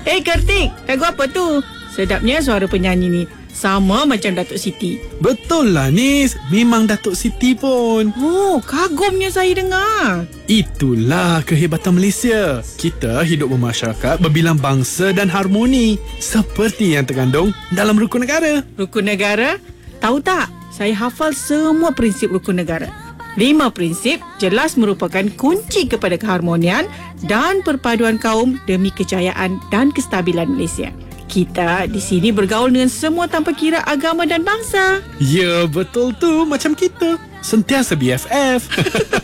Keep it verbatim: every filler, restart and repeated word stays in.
Eh Kartik, lagu apa tu? Sedapnya suara penyanyi ni. Sama macam Datuk Siti. Betul lah Nis, memang Datuk Siti pun. Oh, kagumnya saya dengar. Itulah kehebatan Malaysia. Kita hidup bermasyarakat berbilang bangsa dan harmoni, seperti yang terkandung dalam rukun negara. Rukun negara? Tahu tak? Saya hafal semua prinsip rukun negara. Lima prinsip jelas merupakan kunci kepada keharmonian dan perpaduan kaum demi kejayaan dan kestabilan Malaysia. Kita di sini bergaul dengan semua tanpa kira agama dan bangsa. Ya, betul tu. Macam kita. Sentiasa B F F.